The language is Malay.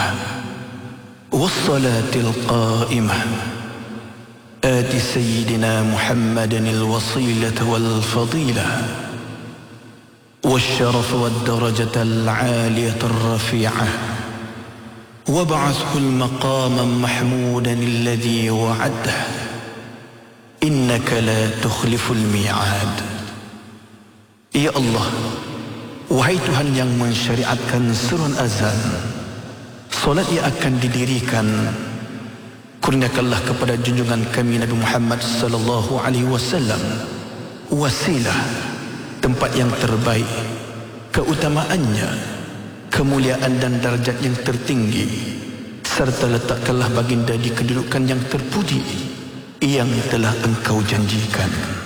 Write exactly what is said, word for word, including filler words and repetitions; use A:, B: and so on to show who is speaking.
A: الدائمة والصلاة القائمة آت سيدنا محمد الوصيلة والفضيلة والشرف والدرجة العالية الرفيعة وابعثه المقام محمودا الذي وعده إنك لا تخلف الميعاد. Ya Allah, wahai Tuhan yang mensyariatkan seruan azan, solat yang akan didirikan, kurniakanlah kepada junjungan kami Nabi Muhammad sallallahu alaihi wasallam wasilah, tempat yang terbaik, keutamaannya, kemuliaan dan darjat yang tertinggi, serta letakkanlah baginda di kedudukan yang terpuji yang telah engkau janjikan.